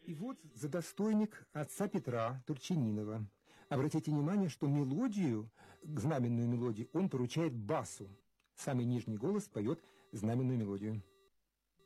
И вот задостойник отца Петра Турчининова. Обратите внимание, что мелодию, знаменную мелодию, он поручает басу. Самый нижний голос поет знаменную мелодию.